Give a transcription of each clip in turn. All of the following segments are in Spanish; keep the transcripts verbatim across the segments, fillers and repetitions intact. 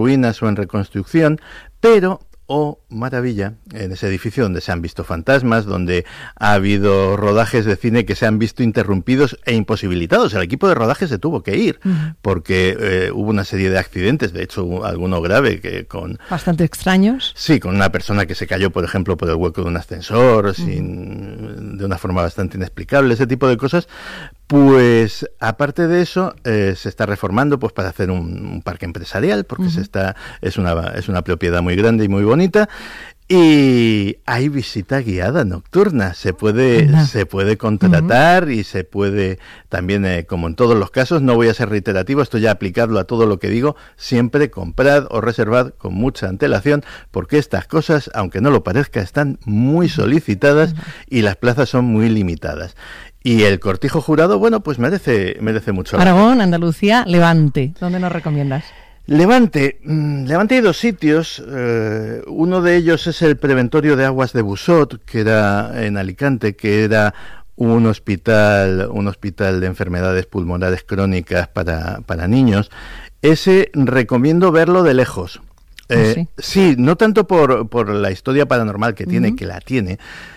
ruinas o en reconstrucción, pero... oh, maravilla, en ese edificio donde se han visto fantasmas, donde ha habido rodajes de cine que se han visto interrumpidos e imposibilitados. El equipo de rodaje se tuvo que ir, uh-huh. porque eh, hubo una serie de accidentes, de hecho alguno grave, que con... Bastante extraños. Sí, con una persona que se cayó, por ejemplo, por el hueco de un ascensor, uh-huh. sin, de una forma bastante inexplicable, ese tipo de cosas. Pues, aparte de eso, eh, se está reformando pues para hacer un, un parque empresarial, porque uh-huh. se está es una es una propiedad muy grande y muy bonita, y hay visita guiada nocturna. Se puede uh-huh. se puede contratar uh-huh. y se puede también, eh, como en todos los casos, no voy a ser reiterativo, esto ya aplicadlo a todo lo que digo, siempre comprad o reservad con mucha antelación, porque estas cosas, aunque no lo parezca, están muy solicitadas uh-huh. y las plazas son muy limitadas. Y el Cortijo Jurado, bueno, pues merece merece mucho. Aragón, Andalucía, Levante. ¿Dónde nos recomiendas? Levante. Levante hay dos sitios. Eh, uno de ellos es el Preventorio de Aguas de Busot, que era en Alicante, que era un hospital, un hospital de enfermedades pulmonares crónicas para, para niños. Ese recomiendo verlo de lejos. Eh, ¿sí? sí, no tanto por, por la historia paranormal que tiene, uh-huh. que la tiene,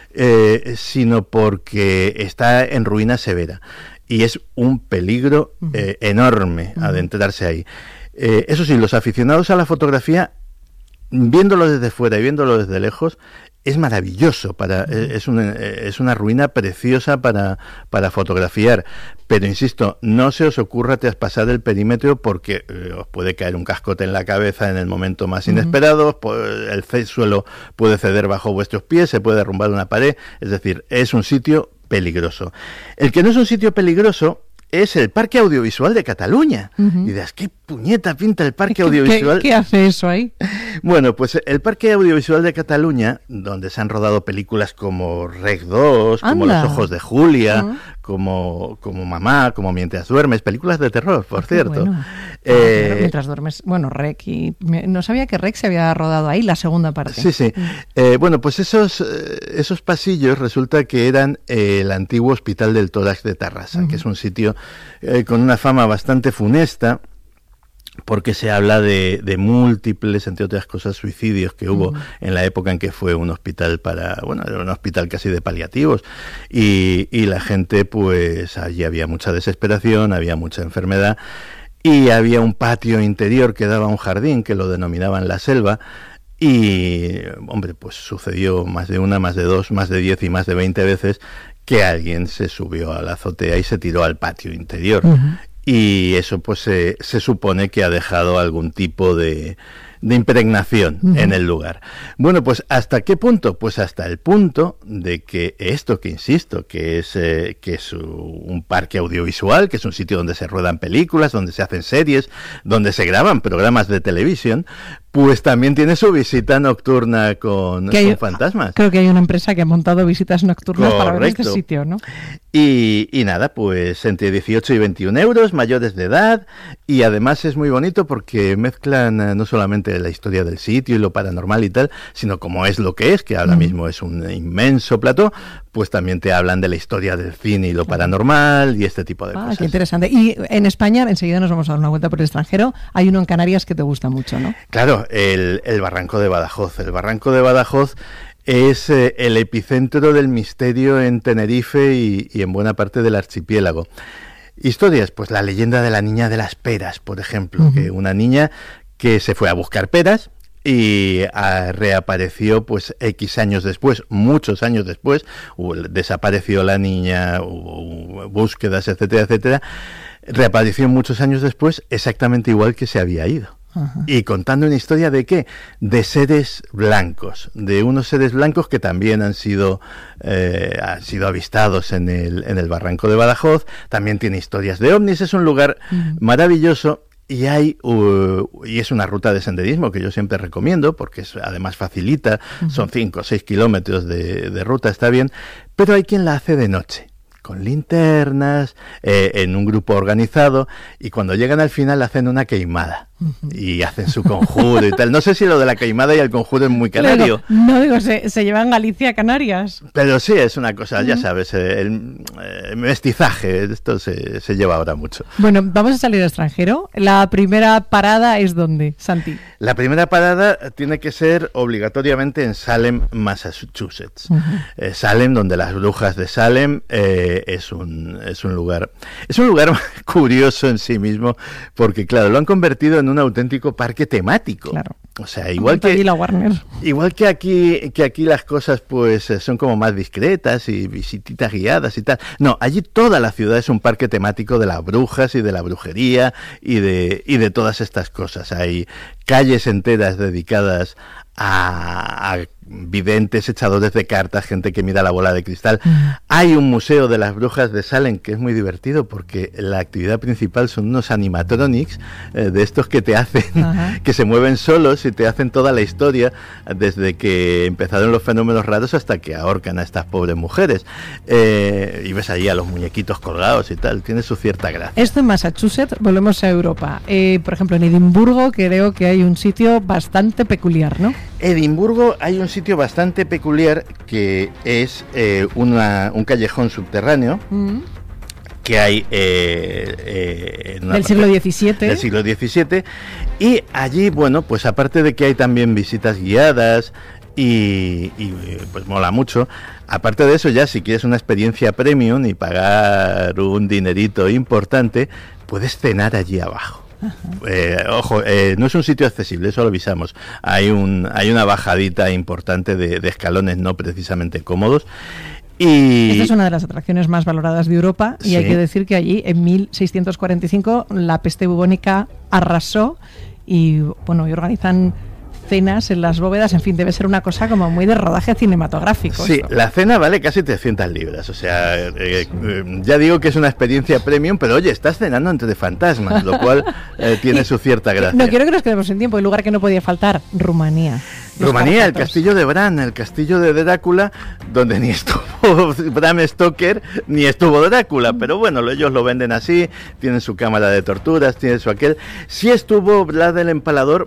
Eh, sino porque está en ruina severa y es un peligro eh, enorme uh-huh. adentrarse ahí. Eh, eso sí, los aficionados a la fotografía, viéndolo desde fuera y viéndolo desde lejos, es maravilloso, para, uh-huh. es, una, es una ruina preciosa para, para fotografiar, pero insisto, no se os ocurra traspasar el perímetro porque eh, os puede caer un cascote en la cabeza en el momento más inesperado, uh-huh. el suelo puede ceder bajo vuestros pies, se puede derrumbar una pared, es decir, es un sitio peligroso. El que no es un sitio peligroso es el Parque Audiovisual de Cataluña. Uh-huh. Y dirás, ¿qué puñeta pinta el Parque Audiovisual? ¿Qué, qué hace eso ahí? Bueno, pues el Parque Audiovisual de Cataluña, donde se han rodado películas como Rec dos, Anda. como Los Ojos de Julia, uh-huh. como, como Mamá, como Mientras Duermes, películas de terror, por cierto. Bueno. Eh, Mientras Duermes, bueno, Rec, y no sabía que Rec se había rodado ahí, la segunda parte. Sí, sí. Uh-huh. Eh, bueno, pues esos, esos pasillos resulta que eran eh, el antiguo Hospital del Tórax de Tarrasa, uh-huh. que es un sitio eh, con una fama bastante funesta, porque se habla de, de múltiples, entre otras cosas, suicidios que hubo uh-huh. en la época en que fue un hospital para, bueno, era un hospital casi de paliativos, y, y la gente, pues, allí había mucha desesperación, había mucha enfermedad, y había un patio interior que daba a un jardín, que lo denominaban la selva, y, hombre, pues sucedió más de una, más de dos, más de diez y más de veinte veces que alguien se subió a la azotea y se tiró al patio interior. Uh-huh. Y eso pues se, se supone que ha dejado algún tipo de, de impregnación uh-huh. en el lugar. Bueno, pues ¿hasta qué punto? Pues hasta el punto de que esto que insisto, que es, eh, que es un parque audiovisual, que es un sitio donde se ruedan películas, donde se hacen series, donde se graban programas de televisión, pues también tiene su visita nocturna con, hay, con fantasmas. Creo que hay una empresa que ha montado visitas nocturnas Correcto. para ver este sitio, ¿no? Y, y nada, pues entre dieciocho y veintiún euros, mayores de edad, y además es muy bonito porque mezclan no solamente la historia del sitio y lo paranormal y tal, sino como es lo que es, que ahora mm. mismo es un inmenso plató, pues también te hablan de la historia del cine y lo paranormal y este tipo de ah, cosas. Qué interesante. Y en España, enseguida nos vamos a dar una vuelta por el extranjero, hay uno en Canarias que te gusta mucho, ¿no? Claro, el, el Barranco de Badajoz. El Barranco de Badajoz es eh, el epicentro del misterio en Tenerife y, y en buena parte del archipiélago. Historias, pues la leyenda de la niña de las peras, por ejemplo, uh-huh. que una niña que se fue a buscar peras y a, reapareció pues X años después, muchos años después, uh, desapareció la niña, hubo búsquedas, etcétera, etcétera, reapareció muchos años después exactamente igual que se había ido. Ajá. Y contando una historia de ¿qué? De seres blancos, de unos seres blancos que también han sido eh, han sido avistados en el, en el Barranco de Badajoz. También tiene historias de ovnis, es un lugar uh-huh. maravilloso. Y hay uh, y es una ruta de senderismo que yo siempre recomiendo porque es, además facilita, uh-huh. son cinco o seis kilómetros de, de ruta, está bien, pero hay quien la hace de noche, con linternas, eh, en un grupo organizado, y cuando llegan al final hacen una queimada. Uh-huh. Y hacen su conjuro y tal. No sé si lo de la caimada y el conjuro es muy canario. Digo, no, digo, se, se llevan Galicia a Canarias. Pero sí, es una cosa, uh-huh. ya sabes, el, el mestizaje, esto se, se lleva ahora mucho. Bueno, vamos a salir al extranjero. La primera parada es ¿dónde, Santi? La primera parada tiene que ser obligatoriamente en Salem, Massachusetts. Uh-huh. Eh, Salem, donde las brujas de Salem, eh, es un es un lugar es un lugar curioso en sí mismo, porque claro, lo han convertido en un auténtico parque temático. Claro. O sea, igual que la Warner. igual que aquí que aquí las cosas pues son como más discretas y visititas guiadas y tal. No, allí toda la ciudad es un parque temático de las brujas y de la brujería y de y de todas estas cosas. Hay calles enteras dedicadas a, a videntes, echadores de cartas, gente que mira la bola de cristal. Mm. Hay un museo de las brujas de Salem que es muy divertido porque la actividad principal son unos animatronics eh, de estos que te hacen, uh-huh. que se mueven solos y te hacen toda la historia desde que empezaron los fenómenos raros hasta que ahorcan a estas pobres mujeres. Eh, y ves allí a los muñequitos colgados y tal, tiene su cierta gracia. Esto en Massachusetts, volvemos a Europa. Eh, por ejemplo, en Edimburgo creo que hay un sitio bastante peculiar, ¿no? Edimburgo hay un sitio bastante peculiar que es eh, una, un callejón subterráneo mm. que hay eh, eh, en una del siglo diecisiete. Del siglo diecisiete y allí, bueno, pues aparte de que hay también visitas guiadas y, y pues mola mucho. Aparte de eso, ya si quieres una experiencia premium y pagar un dinerito importante, puedes cenar allí abajo. Eh, ojo, eh, no es un sitio accesible, eso lo avisamos. Hay un hay una bajadita importante de, de escalones no precisamente cómodos. Y esta es una de las atracciones más valoradas de Europa y sí. Hay que decir que allí en mil seiscientos cuarenta y cinco la peste bubónica arrasó y bueno, y organizan cenas en las bóvedas, en fin, debe ser una cosa como muy de rodaje cinematográfico. Sí, esto. La cena vale casi trescientas libras, o sea, eh, sí. eh, ya digo que es una experiencia premium, pero oye, estás cenando entre fantasmas, lo cual eh, tiene y, su cierta gracia. No quiero que nos quedemos sin tiempo, el lugar que no podía faltar, Rumanía. Rumanía, el castillo de Bran, el castillo de Drácula, donde ni estuvo Bram Stoker ni estuvo Drácula, pero bueno, ellos lo venden así, tienen su cámara de torturas, tienen su aquel. Sí estuvo Vlad el Empalador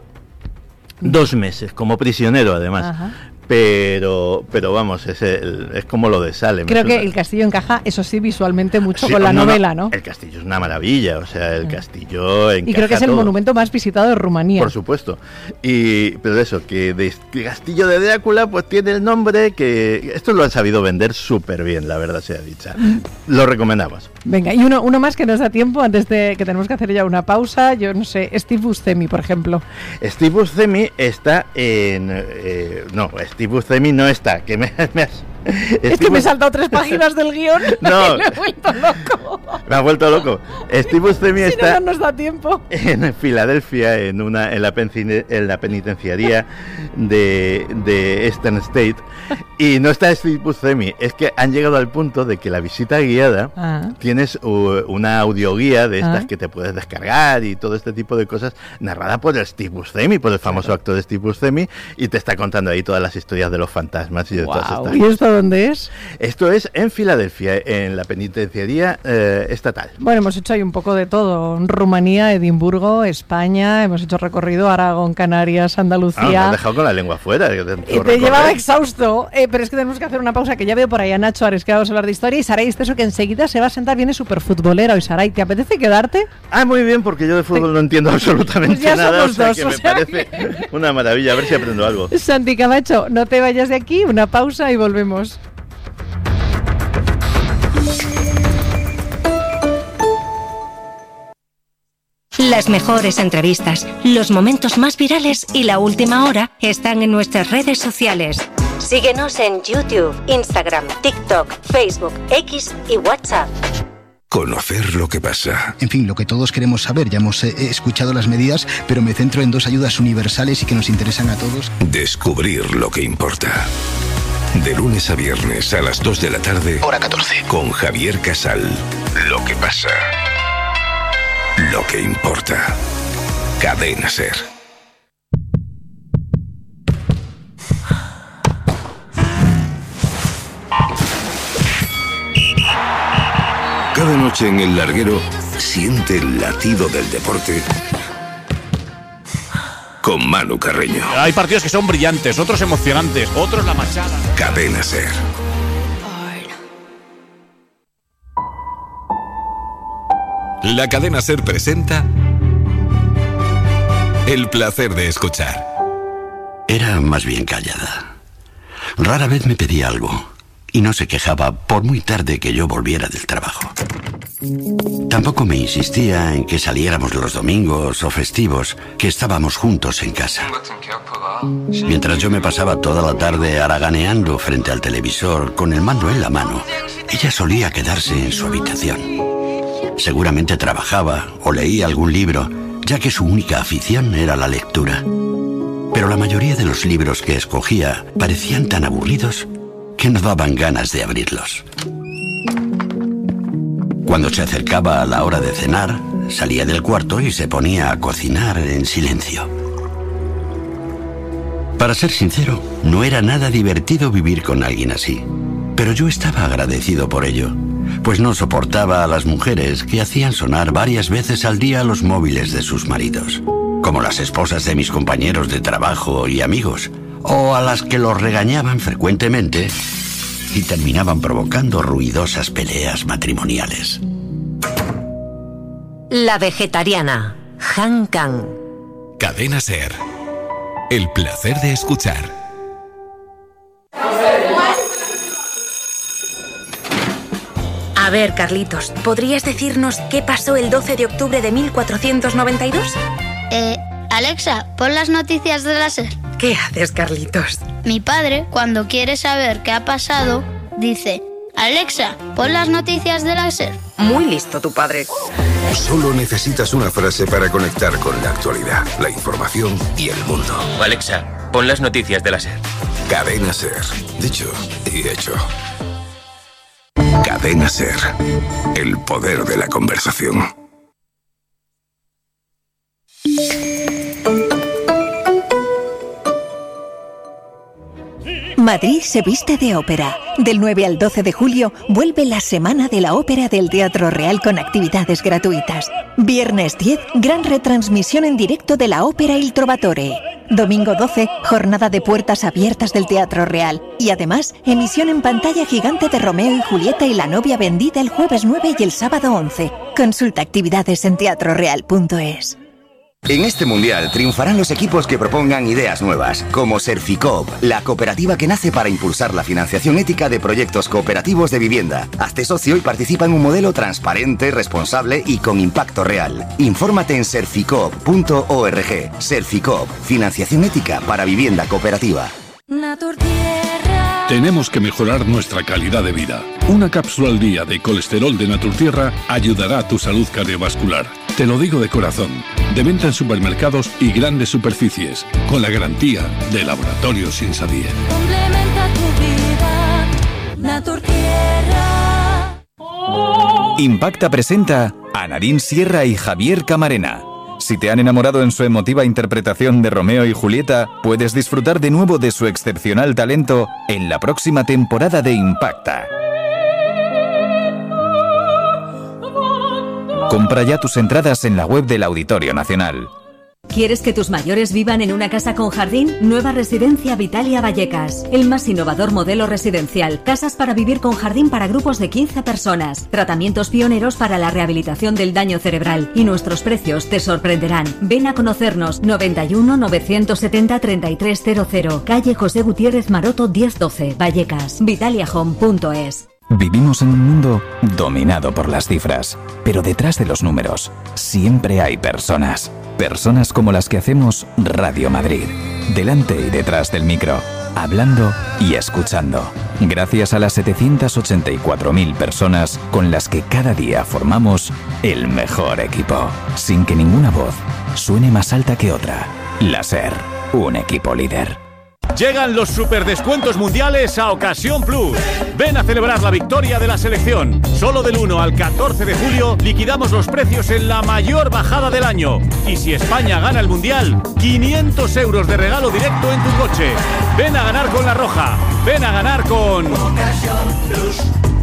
dos meses, como prisionero además. Ajá. Pero, pero vamos, es, el, es como lo de Salem. Creo que una... el castillo encaja, eso sí, visualmente mucho sí, con la no, novela, ¿no? El castillo es una maravilla, o sea, el castillo encaja. Y creo que es el todo. monumento más visitado de Rumanía. Por supuesto. Y, pero eso, que de, de castillo de Drácula, pues tiene el nombre que... Esto lo han sabido vender súper bien, la verdad sea dicha. Lo recomendamos. Venga, y uno, uno más que nos da tiempo, antes de que tenemos que hacer ya una pausa, yo no sé, Steve Buscemi, por ejemplo. Steve Buscemi está en... Eh, no, Steve Buscemi no está, que me, me has... Es Steve que me he saltado tres páginas del guión no, y me he vuelto loco. Me ha vuelto loco. Steve Buscemi si está... no, no nos da tiempo. En Filadelfia, en una en la, en la penitenciaría de, de Eastern State. Y no está Steve Buscemi. Es que han llegado al punto de que la visita guiada, ah. tienes uh, una audioguía de estas ah. que te puedes descargar y todo este tipo de cosas, narrada por el Steve Buscemi, por el famoso claro. actor Steve Buscemi, y te está contando ahí todas las historias de los fantasmas y de wow. todas estas ¿Y esto dónde es? Esto es en Filadelfia, en la penitenciaría eh, estatal. Bueno, hemos hecho ahí un poco de todo. Rumanía, Edimburgo, España, hemos hecho recorrido Aragón, Canarias, Andalucía. Ah, me has dejado con la lengua fuera. Y te llevaba exhausto, eh, pero es que tenemos que hacer una pausa, que ya veo por ahí a Nacho Ares, que vamos a hablar de historia, y Saray Esteso, que enseguida se va a sentar, viene súper futbolera hoy. Saray, ¿te apetece quedarte? Ah, muy bien, porque yo de fútbol te... no entiendo absolutamente pues ya nada, somos o sea dos, que o me sea parece que... una maravilla, a ver si aprendo algo. Santi Camacho, no te vayas de aquí, una pausa y volvemos. Las mejores entrevistas, los momentos más virales y la última hora están en nuestras redes sociales. Síguenos en YouTube, Instagram, TikTok, Facebook, X y WhatsApp. Conocer lo que pasa. En fin, lo que todos queremos saber. Ya hemos eh, escuchado las medidas, pero me centro en dos ayudas universales y que nos interesan a todos. Descubrir lo que importa. De lunes a viernes a las dos de la tarde. Hora catorce. Con Javier Casal. Lo que pasa. Lo que importa. Cadena Ser. Cada noche en El Larguero siente el latido del deporte con Manu Carreño. Hay partidos que son brillantes, otros emocionantes, otros la machada. Cadena SER. La cadena SER presenta El placer de escuchar. Era más bien callada. Rara vez me pedía algo y no se quejaba por muy tarde que yo volviera del trabajo. Tampoco me insistía en que saliéramos los domingos o festivos, que estábamos juntos en casa. Mientras yo me pasaba toda la tarde haraganeando frente al televisor con el mando en la mano, ella solía quedarse en su habitación. Seguramente trabajaba o leía algún libro, ya que su única afición era la lectura. Pero la mayoría de los libros que escogía parecían tan aburridos que no daban ganas de abrirlos. Cuando se acercaba a la hora de cenar, salía del cuarto y se ponía a cocinar en silencio. Para ser sincero, no era nada divertido vivir con alguien así, pero yo estaba agradecido por ello, pues no soportaba a las mujeres que hacían sonar varias veces al día los móviles de sus maridos, como las esposas de mis compañeros de trabajo y amigos, o a las que los regañaban frecuentemente y terminaban provocando ruidosas peleas matrimoniales. La vegetariana, Han Kang. Cadena SER. El placer de escuchar. A ver, Carlitos, ¿podrías decirnos qué pasó el doce de octubre de mil cuatrocientos noventa y dos? Eh, Alexa, pon las noticias de la SER. ¿Qué haces, Carlitos? Mi padre, cuando quiere saber qué ha pasado, dice: Alexa, pon las noticias de la SER. Muy listo tu padre. Solo necesitas una frase para conectar con la actualidad, la información y el mundo. Alexa, pon las noticias de la SER. Cadena SER. Dicho y hecho. Cadena SER. El poder de la conversación. Madrid se viste de ópera. Del nueve al doce de julio vuelve la Semana de la Ópera del Teatro Real con actividades gratuitas. Viernes diez, gran retransmisión en directo de la ópera Il Trovatore. Domingo doce, jornada de puertas abiertas del Teatro Real. Y además, emisión en pantalla gigante de Romeo y Julieta y la novia vendida el jueves nueve y el sábado once. Consulta actividades en teatro real punto es. En este mundial triunfarán los equipos que propongan ideas nuevas, como Serficoop, la cooperativa que nace para impulsar la financiación ética de proyectos cooperativos de vivienda. Hazte socio y participa en un modelo transparente, responsable y con impacto real. Infórmate en serficoop punto org. Serficoop, financiación ética para vivienda cooperativa. Tenemos que mejorar nuestra calidad de vida. Una cápsula al día de colesterol de Naturtierra ayudará a tu salud cardiovascular. Te lo digo de corazón. De venta en supermercados y grandes superficies, con la garantía de Laboratorios Insadier. Complementa tu vida, Naturtierra. Impacta presenta a Nadine Sierra y Javier Camarena. Si te han enamorado en su emotiva interpretación de Romeo y Julieta, puedes disfrutar de nuevo de su excepcional talento en la próxima temporada de Impacta. Compra ya tus entradas en la web del Auditorio Nacional. ¿Quieres que tus mayores vivan en una casa con jardín? Nueva Residencia Vitalia Vallecas. El más innovador modelo residencial. Casas para vivir con jardín para grupos de quince personas. Tratamientos pioneros para la rehabilitación del daño cerebral. Y nuestros precios te sorprenderán. Ven a conocernos. noventa y uno, novecientos setenta, treinta y tres cero cero. Calle José Gutiérrez Maroto diez doce. Vallecas. Vitalia Home punto es. Vivimos en un mundo dominado por las cifras, pero detrás de los números siempre hay personas. Personas como las que hacemos Radio Madrid, delante y detrás del micro, hablando y escuchando. Gracias a las setecientas ochenta y cuatro mil personas con las que cada día formamos el mejor equipo, sin que ninguna voz suene más alta que otra. La SER, un equipo líder. Llegan los superdescuentos mundiales a Ocasión Plus. Ven a celebrar la victoria de la selección. Solo del uno al catorce de julio liquidamos los precios en la mayor bajada del año. Y si España gana el mundial, quinientos euros de regalo directo en tu coche. Ven a ganar con La Roja. Ven a ganar con... Ocasión Plus.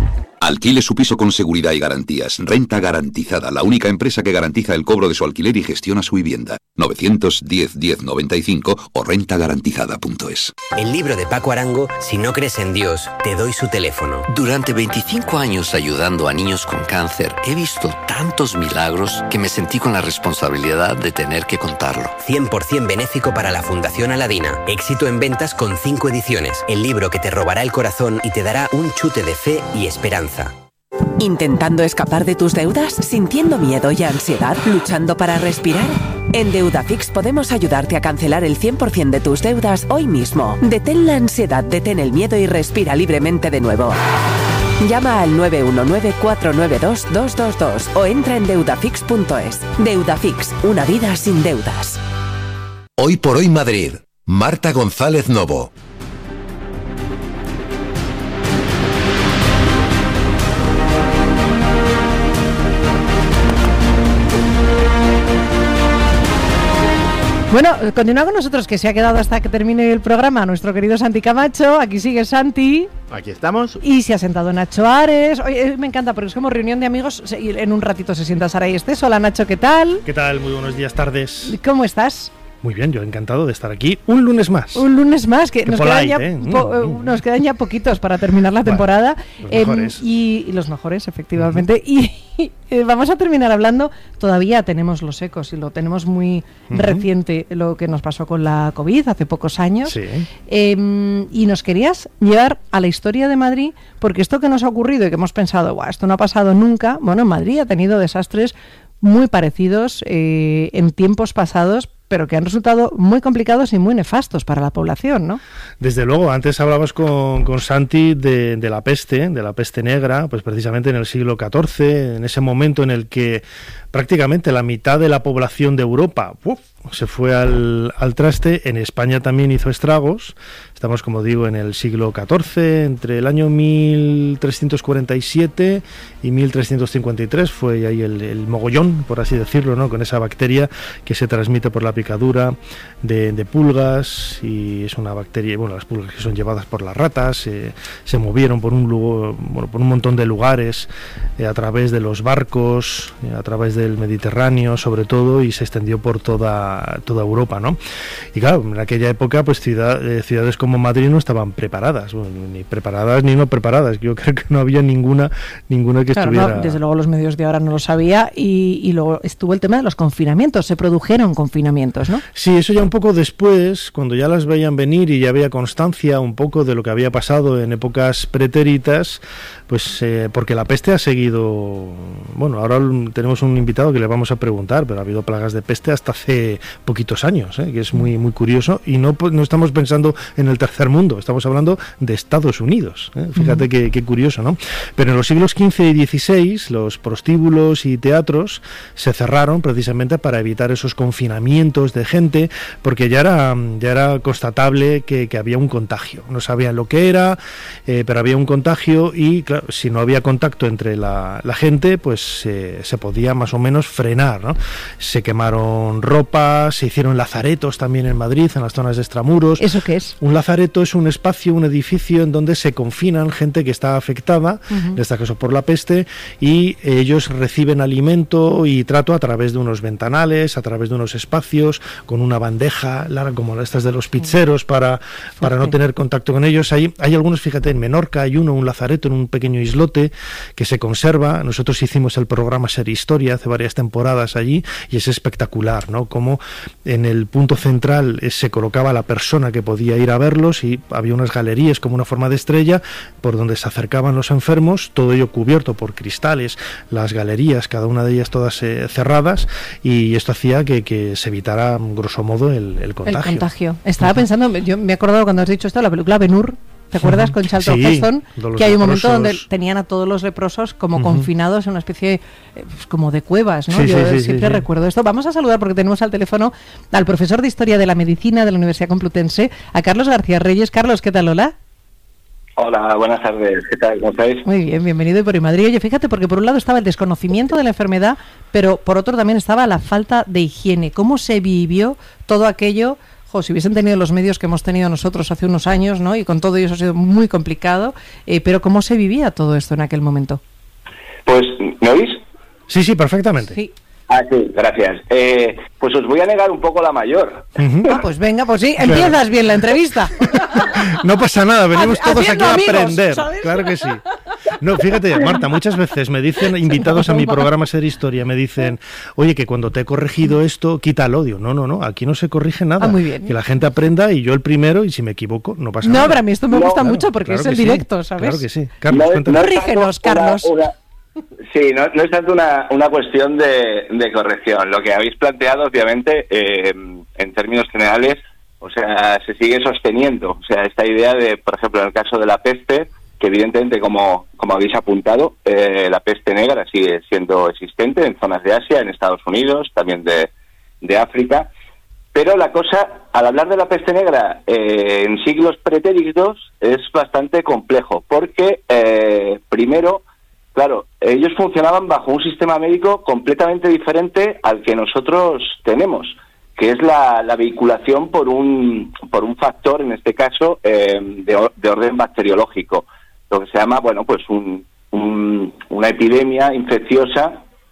Alquile su piso con seguridad y garantías. Renta Garantizada, la única empresa que garantiza el cobro de su alquiler y gestiona su vivienda. novecientos diez diez noventa y cinco o renta garantizada punto es. El libro de Paco Arango, Si no crees en Dios, te doy su teléfono. Durante veinticinco años ayudando a niños con cáncer, he visto tantos milagros que me sentí con la responsabilidad de tener que contarlo. cien por ciento benéfico para la Fundación Aladina. Éxito en ventas con cinco ediciones. El libro que te robará el corazón y te dará un chute de fe y esperanza. ¿Intentando escapar de tus deudas? ¿Sintiendo miedo y ansiedad? ¿Luchando para respirar? En Deudafix podemos ayudarte a cancelar el cien por ciento de tus deudas hoy mismo. Detén la ansiedad, detén el miedo y respira libremente de nuevo. Llama al nueve uno nueve, cuatro nueve dos, dos dos dos o entra en deudafix punto es. Deudafix, una vida sin deudas. Hoy por hoy Madrid. Marta González Novo. Bueno, continúa con nosotros, que se ha quedado hasta que termine el programa nuestro querido Santi Camacho. Aquí sigue Santi. Aquí estamos. Y se ha sentado Nacho Ares. Oye, me encanta porque es como reunión de amigos y en un ratito se sienta Sara y Estés. Hola Nacho, ¿qué tal? ¿Qué tal? Muy buenos días, tardes. ¿Cómo estás? Muy bien, yo encantado de estar aquí un lunes más. Un lunes más, que nos, polite, quedan ya ¿eh? po- mm, mm. nos quedan ya poquitos para terminar la Bueno, temporada. los Eh, mejores. y, y los mejores, efectivamente. Uh-huh. Y, y eh, vamos a terminar hablando, todavía tenemos los ecos y lo tenemos muy uh-huh. reciente, lo que nos pasó con la COVID hace pocos años. Sí. Eh, y nos querías llevar a la historia de Madrid, porque esto que nos ha ocurrido y que hemos pensado, Buah, esto no ha pasado nunca, bueno, en Madrid ha tenido desastres muy parecidos eh, en tiempos pasados, pero que han resultado muy complicados y muy nefastos para la población, ¿no? Desde luego, antes hablabas con, con Santi de, de la peste, de la peste negra, pues precisamente en el siglo catorce, en ese momento en el que prácticamente la mitad de la población de Europa ¡uf!, se fue al, al traste. En España también hizo estragos. Estamos, como digo, en el siglo catorce, entre el año mil trescientos cuarenta y siete y mil trescientos cincuenta y tres fue ahí el, el mogollón, por así decirlo, ¿no?, con esa bacteria que se transmite por la picadura de, de pulgas, y es una bacteria, bueno, las pulgas que son llevadas por las ratas, eh, se movieron por un lugar, bueno, por un montón de lugares, eh, a través de los barcos, eh, a través del Mediterráneo sobre todo, y se extendió por toda toda Europa, ¿no? Y claro, en aquella época pues ciudad, eh, ciudades como Madrid no estaban preparadas, bueno, ni preparadas ni no preparadas. Yo creo que no había ninguna ninguna que claro, estuviera... No, desde luego los medios de ahora no lo sabía, y, y luego estuvo el tema de los confinamientos, se produjeron confinamientos, ¿no? Sí, eso ya un poco después, cuando ya las veían venir y ya había constancia un poco de lo que había pasado en épocas pretéritas, pues eh, porque la peste ha seguido... Bueno, ahora tenemos un invitado que le vamos a preguntar, pero ha habido plagas de peste hasta hace poquitos años, ¿eh? Que es muy muy curioso, y no, no estamos pensando en el tercer mundo, estamos hablando de Estados Unidos, ¿eh? Fíjate uh-huh. qué, qué curioso, ¿no? Pero en los siglos quince y dieciséis los prostíbulos y teatros se cerraron precisamente para evitar esos confinamientos de gente, porque ya era, ya era constatable que, que había un contagio. No sabían lo que era, eh, pero había un contagio, y claro, si no había contacto entre la, la gente, pues eh, se podía más o menos frenar, ¿no? Se quemaron ropa, se hicieron lazaretos también en Madrid, en las zonas de extramuros. ¿Eso qué es? Un lazareto es un espacio, un edificio en donde se confinan gente que está afectada, uh-huh. en este caso por la peste, y ellos reciben alimento y trato a través de unos ventanales, a través de unos espacios, con una bandeja larga como estas de los pizzeros para, para no tener contacto con ellos. Hay, hay algunos, fíjate, en Menorca hay uno, un lazareto en un pequeño islote que se conserva. Nosotros hicimos el programa Ser Historia hace varias temporadas allí, y es espectacular, ¿no? Como en el punto central eh, se colocaba la persona que podía ir a verlos, y había unas galerías como una forma de estrella por donde se acercaban los enfermos, todo ello cubierto por cristales, las galerías, cada una de ellas todas eh, cerradas, y esto hacía que, que se evitara, grosso modo, el, el contagio. El contagio. Estaba uh-huh. pensando, yo me he acordado cuando has dicho esto, la película Ben-Hur. ¿Te acuerdas con Charlton sí, Heston? Que hay un momento leprosos. donde tenían a todos los leprosos como uh-huh. confinados en una especie eh, pues como de cuevas, ¿no? Sí, Yo sí, sí, siempre sí, recuerdo esto. Vamos a saludar, porque tenemos al teléfono al profesor de Historia de la Medicina de la Universidad Complutense, a Carlos García Reyes. Carlos, ¿qué tal? Hola. Hola, buenas tardes. ¿Qué tal? ¿Cómo estáis? Muy bien, bienvenido y por Madrid. Oye, fíjate, porque por un lado estaba el desconocimiento de la enfermedad, pero por otro también estaba la falta de higiene. ¿Cómo se vivió todo aquello? jo, si hubiesen tenido los medios que hemos tenido nosotros hace unos años, ¿no? Y con todo eso ha sido muy complicado, eh, pero ¿cómo se vivía todo esto en aquel momento? Pues, ¿me oís? Sí, sí, perfectamente. Sí. Ah, sí, gracias. Eh, pues os voy a negar un poco la mayor. Uh-huh. Ah, pues venga, pues sí, empiezas bien la entrevista. No pasa nada, venimos Ha- todos aquí haciendo a amigos, aprender. ¿sabes? Claro que sí. No, fíjate, Marta, muchas veces me dicen, invitados a mi programa Ser Historia, me dicen, oye, que cuando te he corregido esto, quita el odio. No, no, no, aquí no se corrige nada. Ah, muy bien. Que la gente aprenda y yo el primero, y si me equivoco, no pasa No, nada. pero a mí esto me No, gusta claro, mucho porque claro es el que sí, directo, ¿sabes? Claro que sí. Carlos, No, cuéntame. no es tanto Corrígenos, una- Carlos. una- Sí, no, no es tanto una, una cuestión de, de corrección. Lo que habéis planteado, obviamente, eh, en términos generales, o sea, se sigue sosteniendo. O sea, esta idea de, por ejemplo, en el caso de la peste, que evidentemente, como, como habéis apuntado, eh, la peste negra sigue siendo existente en zonas de Asia, en Estados Unidos, también de, de África. Pero la cosa, al hablar de la peste negra eh, en siglos pretéritos, es bastante complejo, porque, eh, primero, claro, ellos funcionaban bajo un sistema médico completamente diferente al que nosotros tenemos, que es la, la vehiculación por un por un factor, en este caso, eh, de, or- de orden bacteriológico, lo que se llama, bueno, pues un, un- una epidemia infecciosa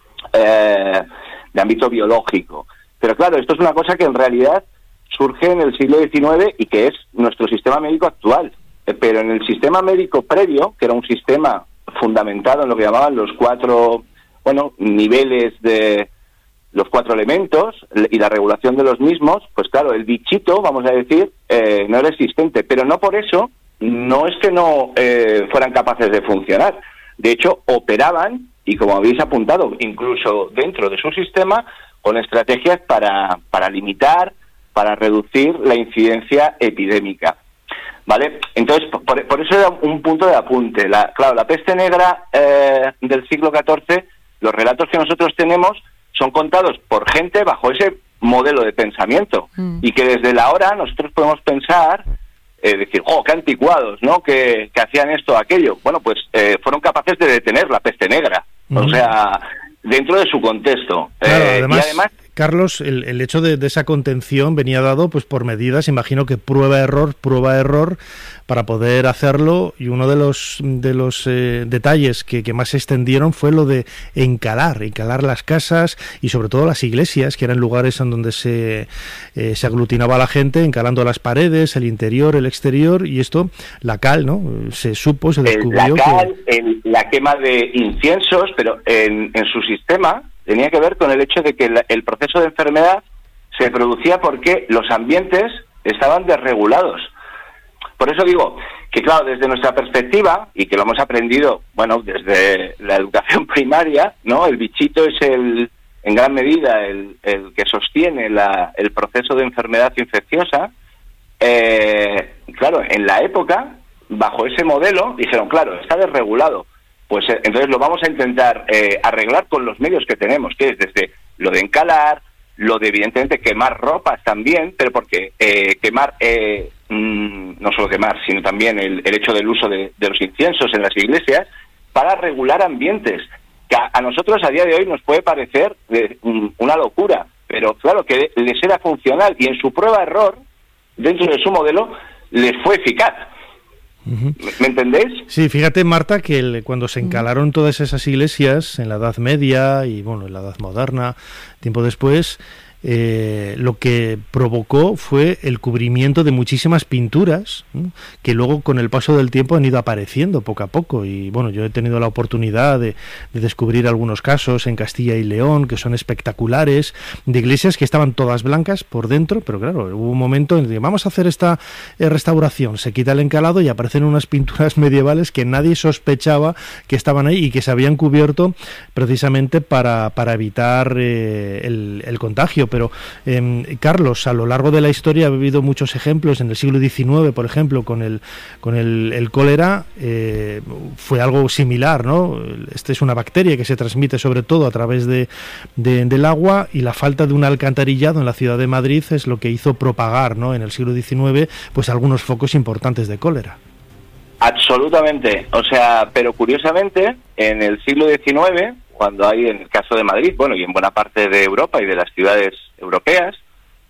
eh, de ámbito biológico. Pero claro, esto es una cosa que en realidad surge en el siglo diecinueve y que es nuestro sistema médico actual. Eh, Pero en el sistema médico previo, que era un sistema fundamentado en lo que llamaban los cuatro, bueno, niveles de los cuatro elementos y la regulación de los mismos, pues claro, el bichito, vamos a decir, eh, no era existente, pero no por eso, no es que no eh, fueran capaces de funcionar. De hecho, operaban, y como habéis apuntado, incluso dentro de su sistema, con estrategias para, para limitar, para reducir la incidencia epidémica. ¿Vale? Entonces, por, por eso era un punto de apunte. La, claro, la peste negra eh, del siglo catorce, los relatos que nosotros tenemos son contados por gente bajo ese modelo de pensamiento. Mm. Y que desde la hora nosotros podemos pensar, eh, decir, ¡oh, qué anticuados!, ¿no?, que, que hacían esto o aquello. Bueno, pues eh, fueron capaces de detener la peste negra. Mm. O sea, dentro de su contexto. Claro, eh, además, y además... Carlos, el, el hecho de, de esa contención venía dado pues por medidas, imagino que prueba-error, prueba-error, para poder hacerlo, y uno de los de los eh, detalles que, que más se extendieron fue lo de encalar, encalar las casas y sobre todo las iglesias, que eran lugares en donde se, eh, se aglutinaba la gente, encalando las paredes, el interior, el exterior, y esto, la cal, ¿no? Se supo, se descubrió el, la cal, que... el, la quema de inciensos, pero en, en su sistema tenía que ver con el hecho de que la, el proceso de enfermedad se producía porque los ambientes estaban desregulados. Por eso digo que, claro, desde nuestra perspectiva, y que lo hemos aprendido, bueno, desde la educación primaria, ¿no? El bichito es el, en gran medida, el, el que sostiene la, el proceso de enfermedad infecciosa. Eh, claro, en la época, bajo ese modelo, dijeron, claro, está desregulado. Pues eh, entonces lo vamos a intentar eh, arreglar con los medios que tenemos, que es desde lo de encalar, lo de evidentemente quemar ropas también, pero porque eh, quemar, eh, mmm, no solo quemar, sino también el, el hecho del uso de, de los inciensos en las iglesias para regular ambientes, que a, a nosotros a día de hoy nos puede parecer de, um, una locura, pero claro que les era funcional y en su prueba-error, dentro de su modelo, les fue eficaz. Uh-huh. ¿Me entendéis? Sí, fíjate, Marta, que el, cuando se encalaron todas esas iglesias en la Edad Media y bueno, en la Edad Moderna, tiempo después, eh, lo que provocó fue el cubrimiento de muchísimas pinturas, ¿no?, que luego con el paso del tiempo han ido apareciendo poco a poco. Y bueno, yo he tenido la oportunidad de, de descubrir algunos casos en Castilla y León que son espectaculares, de iglesias que estaban todas blancas por dentro, pero claro, hubo un momento en el que vamos a hacer esta eh, restauración, se quita el encalado y aparecen unas pinturas medievales que nadie sospechaba que estaban ahí y que se habían cubierto precisamente para, para evitar eh, el, el contagio. Pero eh, Carlos, a lo largo de la historia ha habido muchos ejemplos. En el siglo diecinueve, por ejemplo, con el con el, el cólera eh, fue algo similar, ¿no? Esta es una bacteria que se transmite sobre todo a través de, de del agua, y la falta de un alcantarillado en la ciudad de Madrid es lo que hizo propagar, ¿no?, en el siglo diecinueve, pues algunos focos importantes de cólera. Absolutamente, o sea, pero curiosamente, en el siglo diecinueve, cuando hay, en el caso de Madrid, bueno, y en buena parte de Europa y de las ciudades europeas,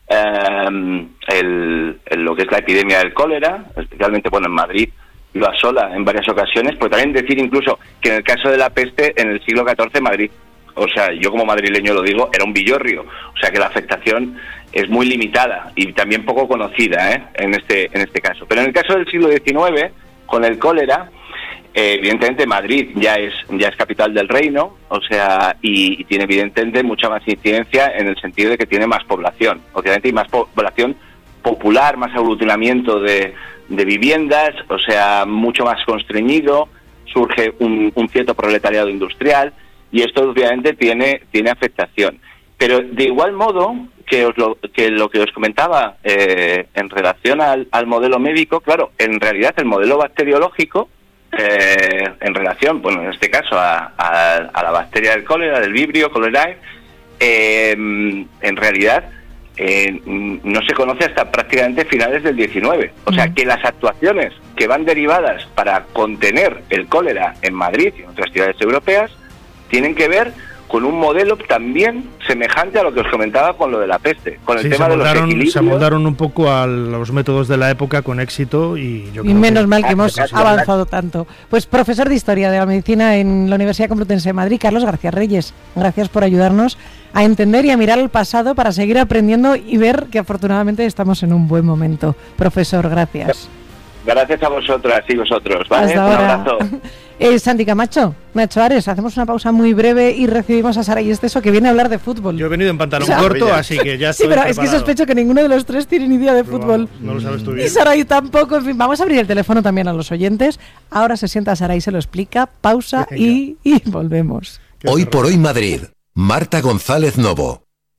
eh, el, el, lo que es la epidemia del cólera, especialmente bueno en Madrid lo asola en varias ocasiones, pero también decir incluso que en el caso de la peste en el siglo catorce Madrid, o sea, yo como madrileño lo digo, era un villorrio, o sea que la afectación es muy limitada y también poco conocida, ¿eh? en este en este caso. Pero en el caso del siglo diecinueve, con el cólera, eh, evidentemente Madrid ya es ya es capital del reino, o sea, y, y tiene evidentemente mucha más incidencia en el sentido de que tiene más población, obviamente, y más población popular, más aglutinamiento de, de viviendas, o sea, mucho más constreñido, surge un, un cierto proletariado industrial, y esto obviamente tiene tiene afectación. Pero de igual modo que os lo que lo que os comentaba eh, en relación al, al modelo médico, claro, en realidad el modelo bacteriológico eh, en relación, bueno, en este caso a, a, a la bacteria del cólera, del Vibrio cholerae, eh, en realidad eh, no se conoce hasta prácticamente finales del diecinueve. O sea, que las actuaciones que van derivadas para contener el cólera en Madrid y en otras ciudades europeas tienen que ver con un modelo también semejante a lo que os comentaba con lo de la peste, con el sí, tema se de los moldaron, equilibrios. Se moldaron un poco a los métodos de la época con éxito y yo Y creo menos que... mal que hemos avanzado tanto. Pues profesor de Historia de la Medicina en la Universidad Complutense de Madrid, Carlos García Reyes, gracias por ayudarnos a entender y a mirar al pasado para seguir aprendiendo y ver que afortunadamente estamos en un buen momento. Profesor, gracias. Gracias a vosotras y vosotros, ¿vale? Hasta Un ahora. abrazo. Eh, Santi Camacho, Nacho Ares, hacemos una pausa muy breve y recibimos a Saray Esteso, que viene a hablar de fútbol. Yo he venido en pantalón O sea, corto, así que ya estoy Sí, pero preparado. es que sospecho que ninguno de los tres tiene ni idea de Pero fútbol. vamos, no lo sabes tú bien. Y Saray tampoco. En fin, vamos a abrir el teléfono también a los oyentes. Ahora se sienta Saray, se lo explica, pausa y, y volvemos. Hoy por hoy Madrid. Marta González Novo.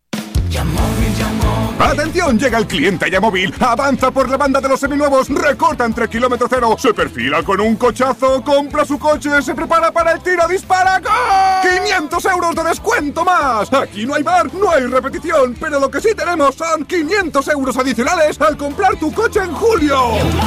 ¡Atención! Llega el cliente Yamóvil. Avanza por la banda de los seminuevos. Recorta entre kilómetro cero. Se perfila con un cochazo. Compra su coche. Se prepara para el tiro. ¡Dispara! ¡Gol! ¡quinientos euros de descuento más! Aquí no hay bar, no hay repetición. Pero lo que sí tenemos son quinientos euros adicionales al comprar tu coche en julio.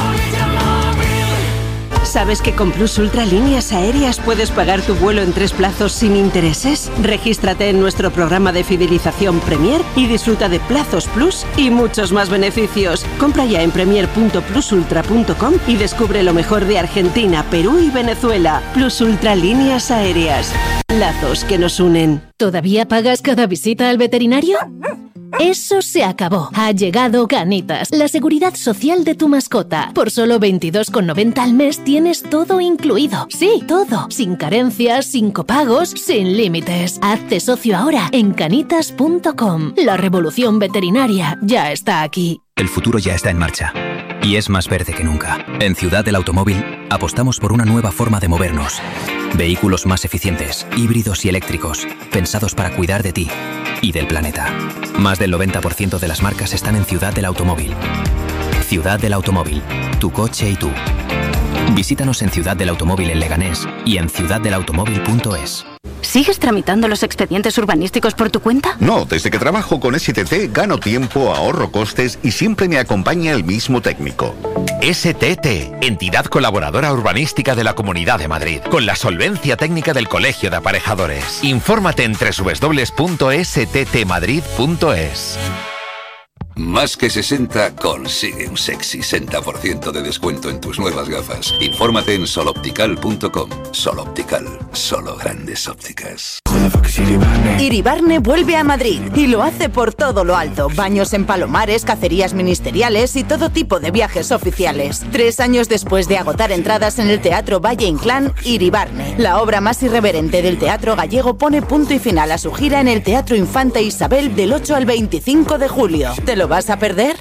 ¿Sabes que con Plus Ultra Líneas Aéreas puedes pagar tu vuelo en tres plazos sin intereses? Regístrate en nuestro programa de fidelización Premier y disfruta de plazos Plus y muchos más beneficios. Compra ya en premier punto plus ultra punto com y descubre lo mejor de Argentina, Perú y Venezuela. Plus Ultra Líneas Aéreas. Lazos que nos unen. ¿Todavía pagas cada visita al veterinario? Eso se acabó. Ha llegado Canitas, la seguridad social de tu mascota. Por solo veintidós con noventa al mes tienes todo incluido. Sí, todo. Sin carencias, sin copagos, sin límites. Hazte socio ahora en canitas punto com. La revolución veterinaria ya está aquí. El futuro ya está en marcha. Y es más verde que nunca. En Ciudad del Automóvil apostamos por una nueva forma de movernos. Vehículos más eficientes, híbridos y eléctricos, pensados para cuidar de ti y del planeta. Más del noventa por ciento de las marcas están en Ciudad del Automóvil. Ciudad del Automóvil, tu coche y tú. Visítanos en Ciudad del Automóvil en Leganés y en ciudad del automóvil punto es. ¿Sigues tramitando los expedientes urbanísticos por tu cuenta? No, desde que trabajo con S T T gano tiempo, ahorro costes y siempre me acompaña el mismo técnico. S T T, entidad colaboradora urbanística de la Comunidad de Madrid, con la solvencia técnica del Colegio de Aparejadores. Infórmate en doble u doble u doble u punto s t t madrid punto es. Más que sesenta consigue un sexy sesenta por ciento de descuento en tus nuevas gafas. Infórmate en sol optical punto com. Sol Optical, solo grandes ópticas. Iribarne vuelve a Madrid y lo hace por todo lo alto. Baños en palomares, cacerías ministeriales y todo tipo de viajes oficiales. Tres años después de agotar entradas en el Teatro Valle Inclán, Iribarne, la obra más irreverente del teatro gallego, pone punto y final a su gira en el Teatro Infanta Isabel del ocho al veinticinco de julio. ¿Te lo vas a perder?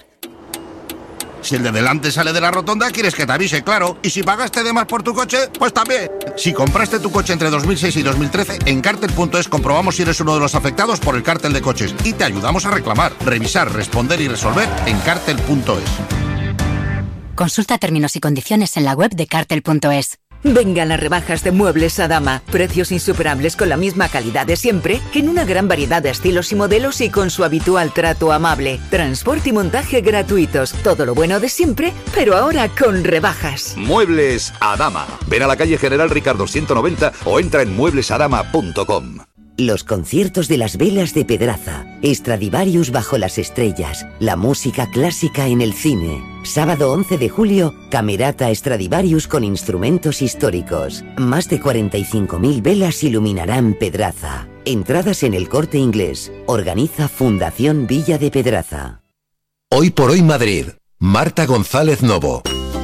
Si el de delante sale de la rotonda, quieres que te avise, claro. Y si pagaste de más por tu coche, pues también. Si compraste tu coche entre dos mil seis y dos mil trece, en cártel punto es comprobamos si eres uno de los afectados por el cártel de coches y te ayudamos a reclamar, revisar, responder y resolver en cártel punto es. Consulta términos y condiciones en la web de cártel punto es. Vengan las rebajas de Muebles Adama. Precios insuperables con la misma calidad de siempre, en una gran variedad de estilos y modelos y con su habitual trato amable. Transporte y montaje gratuitos. Todo lo bueno de siempre, pero ahora con rebajas. Muebles Adama. Ven a la calle General Ricardo ciento noventa o entra en muebles adama punto com. Los conciertos de las velas de Pedraza, Stradivarius bajo las estrellas, la música clásica en el cine. Sábado once de julio, Camerata Stradivarius con instrumentos históricos. Más de cuarenta y cinco mil velas iluminarán Pedraza. Entradas en El Corte Inglés. Organiza Fundación Villa de Pedraza. Hoy por hoy Madrid. Marta González Novo.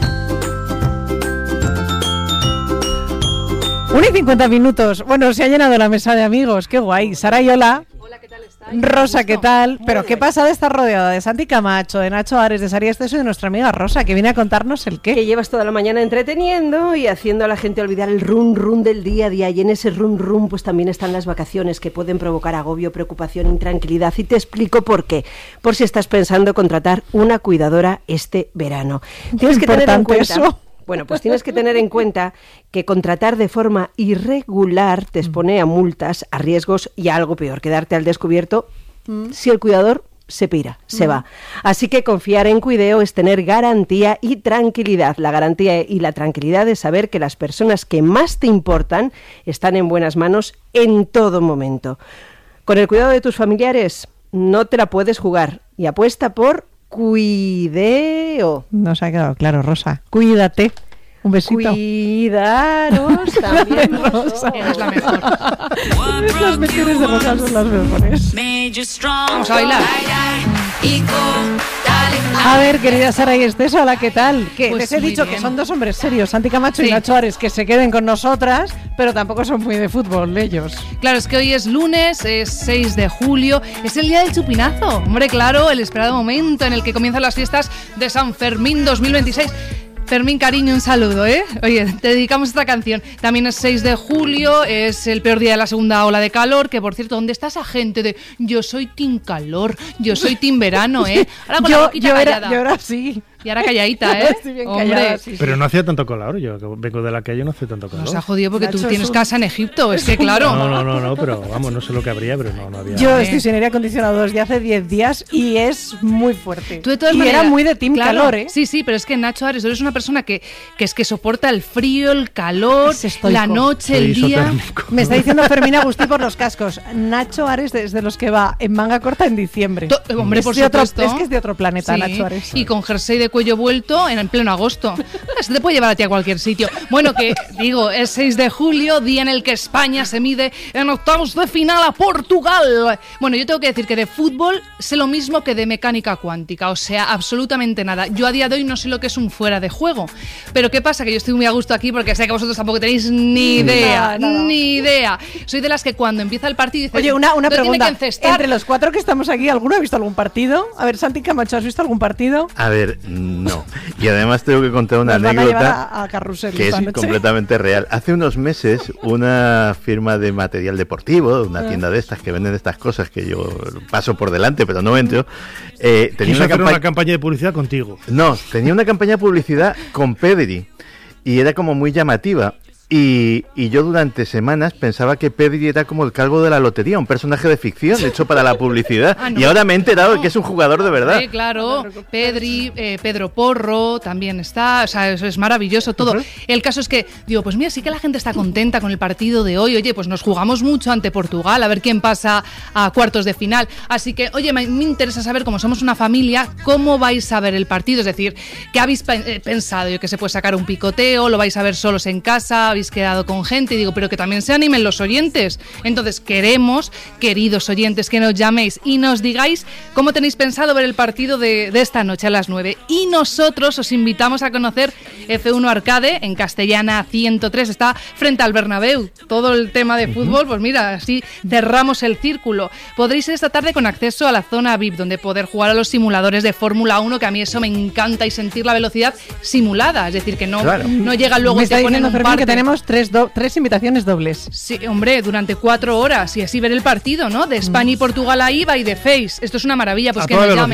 Una y cincuenta minutos. Bueno, se ha llenado la mesa de amigos. Qué guay. Sara y hola. Hola, ¿qué tal estáis? Rosa, ¿qué tal? Pero qué pasada, está rodeada de Santi Camacho, de Nacho Ares, de Sari Esteso y de nuestra amiga Rosa, que viene a contarnos el qué. Que llevas toda la mañana entreteniendo y haciendo a la gente olvidar el run run del día a día. Y en ese run run pues también están las vacaciones, que pueden provocar agobio, preocupación, intranquilidad. Y te explico por qué. Por si estás pensando contratar una cuidadora este verano. Tienes que tener en cuenta... Eso. Bueno, pues tienes que tener en cuenta que contratar de forma irregular te expone a multas, a riesgos y a algo peor, quedarte al descubierto mm. si el cuidador se pira, se mm. va. Así que confiar en Cuideo es tener garantía y tranquilidad. La garantía y la tranquilidad es saber que las personas que más te importan están en buenas manos en todo momento. Con el cuidado de tus familiares no te la puedes jugar y apuesta por Cuideo. No se ha quedado claro, Rosa. Cuídate. Un besito. Cuidaros también, Rosa. Eres la mejor. Las mejores de Rosa son las mejores. Vamos a bailar. A ver, querida Sara y Esteso, hola, ¿qué tal? Que Pues les he dicho bien. que son dos hombres serios, Santi Camacho Sí. y Nacho Ares, que se queden con nosotras, pero tampoco son muy de fútbol ellos. Claro, es que hoy es lunes, es seis de julio, es el día del chupinazo. Hombre, claro, el esperado momento en el que comienzan las fiestas de San Fermín dos mil veintiséis. Fermín, cariño, un saludo, ¿eh? Oye, te dedicamos esta canción. También es seis de julio, es el peor día de la segunda ola de calor, que por cierto, ¿dónde está esa gente de yo soy team calor, yo soy team verano, eh? Ahora con yo, la boquita yo, era, callada. yo era así. Y ahora calladita, ¿eh? Estoy bien Hombre, callada, sí, sí. Pero no hacía tanto calor, yo que vengo de la calle no hace tanto calor. Nos ha jodido porque Nacho, tú tienes es un- casa en Egipto, es que claro. No, no, no, no, pero vamos, no sé lo que habría, pero no, no había. Yo estoy sin aire acondicionado desde hace diez días y es muy fuerte. Tú de todas y maneras, era muy de team claro, calor, ¿eh? Sí, sí, pero es que Nacho Ares, tú eres una persona que, que es que soporta el frío, el calor, Es estoico. la noche, el Soy día. isotérmico. Me está diciendo Fermín Agustí por los cascos. Nacho Ares es de los que va en manga corta en diciembre. To- eh, hombre, es por de otro- supuesto. es que es de otro planeta, Sí, Nacho Ares. y con jersey de cuello vuelto en, en pleno agosto. Se te puede llevar a ti a cualquier sitio. Bueno, que digo, es seis de julio, día en el que España se mide en octavos de final a Portugal. Bueno, yo tengo que decir que de fútbol sé lo mismo que de mecánica cuántica, o sea, absolutamente nada. Yo a día de hoy no sé lo que es un fuera de juego. Pero ¿qué pasa? Que yo estoy muy a gusto aquí porque sé que vosotros tampoco tenéis ni idea, Nada, nada. ni idea. Soy de las que cuando empieza el partido dice, Oye, una, una "No tiene pregunta. que encestar". Entre los cuatro que estamos aquí, ¿alguno ha visto algún partido? A ver, Santi Camacho, ¿has visto algún partido? A ver, no. Y además tengo que contar una Nos van a llevar anécdota a, a Carrusel que esta es noche. completamente real. Hace unos meses, una firma de material deportivo, una tienda de estas que venden estas cosas que yo paso por delante, pero no entro, eh, tenía Quiso una hacer campaña... una campaña de publicidad contigo. No, tenía una campaña de publicidad con Pedri y era como muy llamativa. Y, y yo durante semanas pensaba que Pedri era como el calvo de la lotería, un personaje de ficción hecho para la publicidad. Ah, no. Y ahora me he enterado No. que es un jugador de verdad. Eh, claro, Pedri, eh, Pedro Porro también está, o sea, eso es maravilloso todo. Uh-huh. El caso es que, digo, pues mira, sí que la gente está contenta con el partido de hoy. Oye, pues nos jugamos mucho ante Portugal, a ver quién pasa a cuartos de final. Así que, oye, me, me interesa saber, como somos una familia, cómo vais a ver el partido. Es decir, ¿qué habéis pe- pensado? Yo que se puede sacar un picoteo, lo vais a ver solos en casa, habéis quedado con gente, y digo, pero que también se animen los oyentes. Entonces queremos, queridos oyentes, que nos llaméis y nos digáis cómo tenéis pensado ver el partido de, de esta noche a las nueve. Y nosotros os invitamos a conocer F uno Arcade en Castellana ciento tres, está frente al Bernabéu. Todo el tema de fútbol, pues mira, así cerramos el círculo. Podréis ir esta tarde con acceso a la zona V I P, donde poder jugar a los simuladores de Fórmula uno, que a mí eso me encanta, y sentir la velocidad simulada, es decir, que no, Claro. no llega luego Me y te está ponen diciendo un Fermín parte. que tenemos tres, do- tres invitaciones dobles. Sí, hombre, durante cuatro horas y así ver el partido, ¿no? De España y Portugal ahí va y de Face. Esto es una maravilla, pues A que toda nos llamen. velocidad.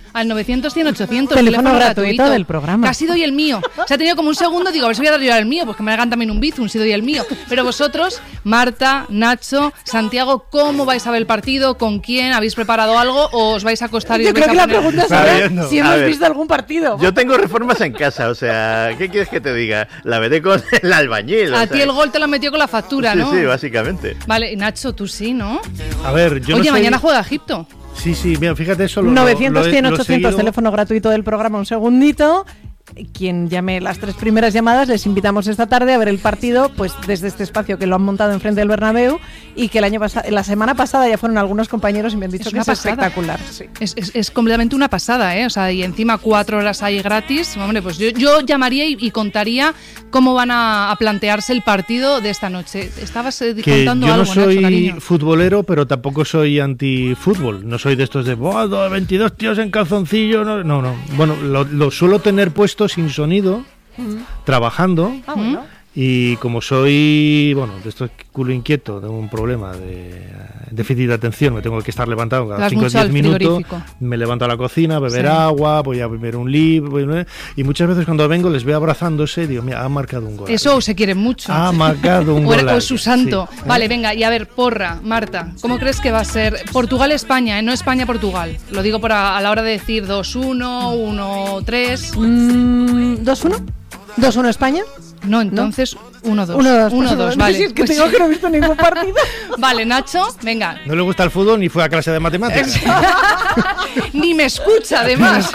al novecientos, cien, ochocientos. Teléfono, teléfono gratuito, gratuito del programa. Casi doy el mío. O sea, he tenido como un segundo, digo, a ver si voy a dar yo el mío, pues que me hagan también un bizum si doy el mío. Pero vosotros, Marta, Nacho, Santiago, ¿cómo vais a ver el partido? ¿Con quién? ¿Habéis preparado algo o os vais a acostar y Yo os vais creo que a la poner... pregunta es saber si hemos visto algún partido. Yo tengo reformas en casa, o sea, ¿qué quieres que te diga? La veré con el albañil. A o ti sea, el gol te lo metió con la factura, sí, ¿no? Sí, básicamente. Vale, Nacho, tú sí, ¿no? A ver, yo Oye, no soy... mañana juega Egipto. Sí, sí, mira, fíjate eso. Lo, novecientos, lo he- cien, lo he ochocientos, seguido. teléfono gratuito del programa, un segundito. Quien llame las tres primeras llamadas, les invitamos esta tarde a ver el partido, pues desde este espacio que lo han montado enfrente del Bernabéu y que el año pasado, la semana pasada ya fueron algunos compañeros y me han dicho Es que una es pasada. espectacular. Sí. Es, es, es completamente una pasada, ¿eh? O sea, y encima cuatro horas ahí gratis. Hombre, pues yo, yo llamaría y, y contaría cómo van a, a plantearse el partido de esta noche. Estabas eh, Que contando yo no algo, Nacho, soy cariño. futbolero, pero tampoco soy antifútbol. No soy de estos de "Buah, veintidós tíos en calzoncillo". No, no. no. Bueno, lo, lo suelo tener puesto sin sonido, trabajando. Ah, bueno. Y como soy, bueno, de estos culo inquieto, tengo un problema de eh, déficit de atención, me tengo que estar levantado cada Vas cinco o mucho diez al minutos, frigorífico. me levanto a la cocina a beber Sí. agua, voy a beber un libro, voy- y muchas veces cuando vengo les veo abrazándose y digo, mira, ha marcado un gol. Eso o se quieren mucho. Ha marcado un o, era- gol. o es su santo. Sí. Vale, venga, y a ver, porra, Marta, ¿cómo crees que va a ser? Portugal-España, ¿eh? No España-Portugal. Lo digo por a, a la hora de decir dos uno, uno tres. Mm, ¿dos uno? ¿dos uno España? No, entonces uno dos. uno dos. uno dos, vale. Si es que Pues tengo sí. que no he visto ningún partido. Vale, Nacho, venga. No le gusta el fútbol ni fue a clase de matemáticas. Ni me escucha, además.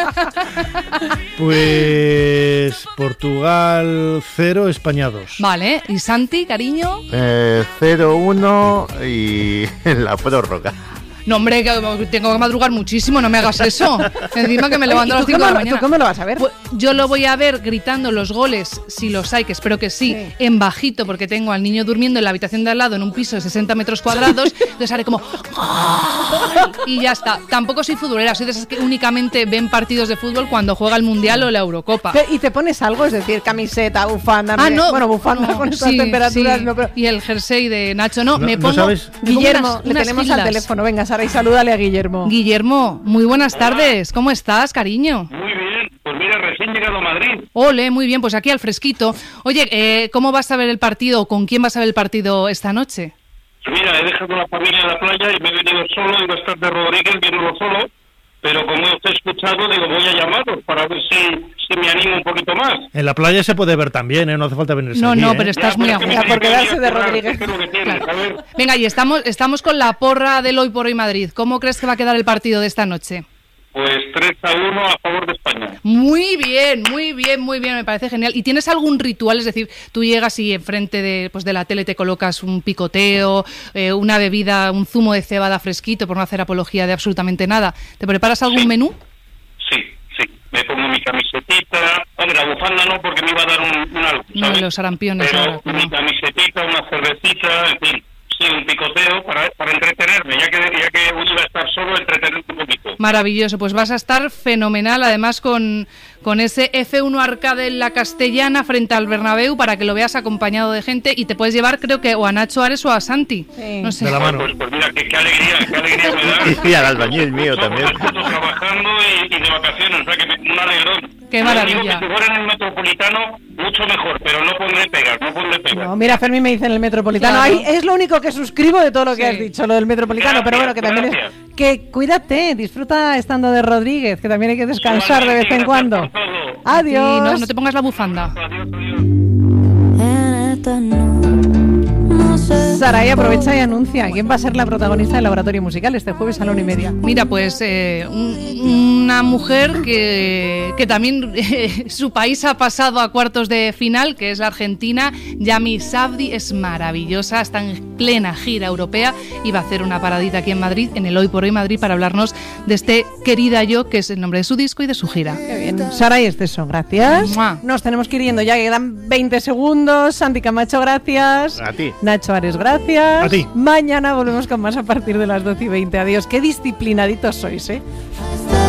Pues Portugal cero, España dos. Vale, ¿y Santi, cariño? Eh, cero uno y en la prórroga. No, hombre, que tengo que madrugar muchísimo, no me hagas eso. Encima que me levanto a las ¿Y tú cinco de cómo la lo- mañana. ¿Tú cómo lo vas a ver? Pues yo lo voy a ver gritando los goles, si los hay, que espero que sí, Sí. en bajito, porque tengo al niño durmiendo en la habitación de al lado en un piso de sesenta metros cuadrados, entonces haré como ¡gol! Y ya está. Tampoco soy futbolera, soy de esas que únicamente ven partidos de fútbol cuando juega el Mundial o la Eurocopa. Pe- ¿Y te pones algo? Es decir, camiseta, bufanda. Ah, me- no. Bueno, bufanda no, con estas sí, temperaturas. sí. No, pero... Y el jersey de Nacho, no, No- me no pongo... sabes- me pongo Guillermo, unas- le unas tenemos filas. al teléfono. Venga, Sara, y salúdale a Guillermo. Guillermo, muy buenas tardes. ¿Cómo estás, cariño? Muy bien, pues mira, recién llegado a Madrid. Ole, muy bien, pues aquí al fresquito. Oye, eh, ¿cómo vas a ver el partido o con quién vas a ver el partido esta noche? Mira, he dejado a la familia en la playa y me he venido solo, iba a estar de Rodríguez viéndolo solo, pero como os he escuchado, digo, voy a llamaros para ver si, si me animo un poquito más. En la playa se puede ver también, ¿eh? No hace falta venirse No, aquí, no, ¿eh? pero estás Ya, muy pero a es que gusto. me por quería quedarse de currar, Rodríguez. ¿qué es lo que tienes? A ver. Venga, y estamos, estamos con la porra del Hoy por Hoy Madrid. ¿Cómo crees que va a quedar el partido de esta noche? Pues tres a uno a favor de España. Muy bien, muy bien, muy bien, me parece genial. ¿Y tienes algún ritual? Es decir, tú llegas y enfrente de, pues de la tele te colocas un picoteo, eh, una bebida, un zumo de cebada fresquito, por no hacer apología de absolutamente nada. ¿Te preparas algún Sí. menú? Sí, sí, me pongo mi camisetita, hombre, la bufanda no, porque me iba a dar un, un algo, No, ¿sabes? los arampiones Pero ahora. mi camisetita, una cervecita, en fin, sí, un picoteo para, para entretenerme, ya que, ya que iba a estar solo, entretenerme un poquito. Maravilloso, pues vas a estar fenomenal, además con, con ese F uno Arcade en la Castellana frente al Bernabéu para que lo veas acompañado de gente y te puedes llevar creo que o a Nacho Ares o a Santi. Sí. No sé. De la mano. Pues, pues mira, qué, qué alegría, qué alegría me da. Y al albañil mío también. Nosotros trabajando y, y de vacaciones, o sea que me, un alegrón. Qué Yo maravilla. digo que si fuera en el Metropolitano, mucho mejor, pero no pondré pegas, no pondré pegas. No, mira, Fermín me dice en el Metropolitano. Claro. Ahí es lo único que suscribo de todo lo que Sí. has dicho, lo del Metropolitano. pero bueno, que también es. Gracias. Que cuídate, disfruta estando de Rodríguez, que también hay que descansar de vez en Igualmente, cuando. gracias por todo. Adiós. Y no, no te pongas la bufanda. Adiós, adiós. Saray aprovecha y anuncia quién va a ser la protagonista del Laboratorio Musical este jueves a la una y media. Mira, pues eh, un- una mujer que, que también eh, su país ha pasado a cuartos de final, que es la Argentina. Yami Sabdi es maravillosa, está en plena gira europea y va a hacer una paradita aquí en Madrid, en el Hoy por Hoy Madrid, para hablarnos de este Querida Yo, que es el nombre de su disco y de su gira. Qué bien. Saray Esteso, gracias. Mua. Nos tenemos que ir yendo ya, quedan veinte segundos. Santi Camacho, gracias. A ti. Nacho Ares, gracias. A ti. Mañana volvemos con más a partir de las doce y veinte. Adiós. Qué disciplinaditos sois, ¿eh?